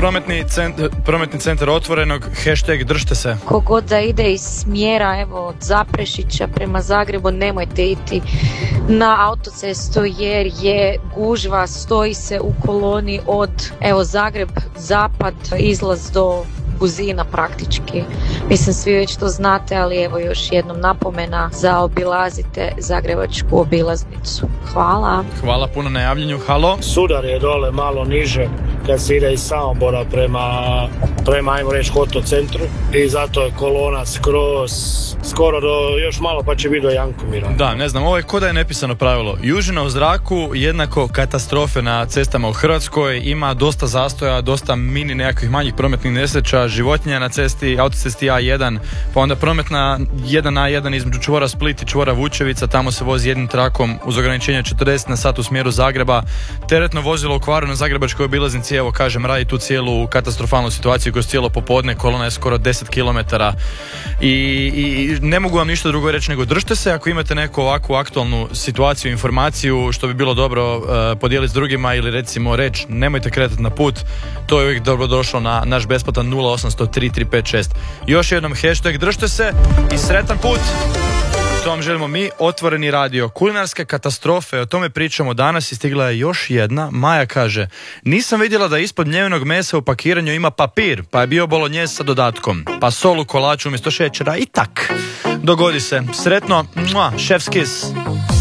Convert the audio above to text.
prometni centar Otvorenog, hashtag držte se. Kogod da ide iz smjera, evo, od Zaprešića prema Zagrebu, nemojte iti na autocestu jer je gužva, stoji se u koloni od, evo, Zagreb, zapad, izlaz do Buzina praktički. Mislim, svi već to znate, ali evo još jednom napomena, zaobilazite Zagrebačku obilaznicu. Hvala. Hvala puno na javljanju. Halo? Sudar je dole malo niže kad se ide iz Samobora prema ajmo reći Hotocentru i zato je kolona skoro do još malo pa će biti do Jankomira. Da, ne znam, ovo je ko da je nepisano pravilo. Južina u zraku jednako katastrofe na cestama u Hrvatskoj, ima dosta zastoja, dosta mini nekakvih manjih prometnih nesreća, životinja na cesti, autocesti A1, pa onda prometna 1A1 između čvora Split i čvora Vučevica, tamo se vozi jednim trakom uz ograničenje 40 na sat u smjeru Zagreba, teretno vozilo u kvaru na Zagrebačkoj obilaznici, evo kažem, radi tu cijelu katastrofalnu situaciju kroz cijelo popodne, kolona je skoro 10 km i ne mogu vam ništa drugo reći nego držite se. Ako imate neku ovakvu aktualnu situaciju, informaciju što bi bilo dobro podijeliti s drugima ili recimo reći nemojte kretati na put, to je uvijek dobro došlo na naš besplatan 0800 3356. Još jednom hashtag držite se i sretan put. To vam želimo mi, Otvoreni radio. Kulinarske katastrofe, o tome pričamo danas i stigla je još jedna. Maja kaže, nisam vidjela da ispod mljevenog mesa u pakiranju ima papir, pa je bio bolognese sa dodatkom, pa sol u kolaču umjesto šećera i tak. Dogodi se. Sretno, šef's kiss.